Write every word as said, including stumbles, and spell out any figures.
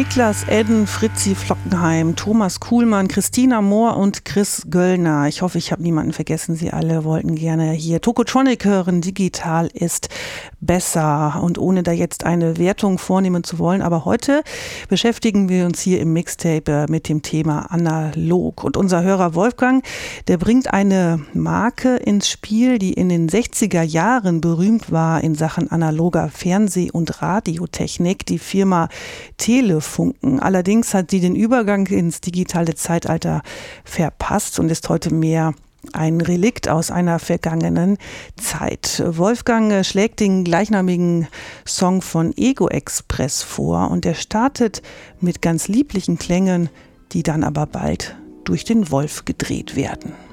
Niklas Edden, Fritzi Flockenheim, Thomas Kuhlmann, Christina Mohr und Chris Göllner. Ich hoffe, ich habe niemanden vergessen. Sie alle wollten gerne hier Tokotronic hören. Digital ist besser. Und ohne da jetzt eine Wertung vornehmen zu wollen, aber heute beschäftigen wir uns hier im Mixtape mit dem Thema analog. Und unser Hörer Wolfgang, der bringt eine Marke ins Spiel, die in den sechziger Jahren berühmt war in Sachen analoger Fernseh- und Radiotechnik, die Firma Telefunken. Allerdings hat sie den Übergang ins digitale Zeitalter verpasst und ist heute mehr ein Relikt aus einer vergangenen Zeit. Wolfgang schlägt den gleichnamigen Song von Ego Express vor und der startet mit ganz lieblichen Klängen, die dann aber bald durch den Wolf gedreht werden.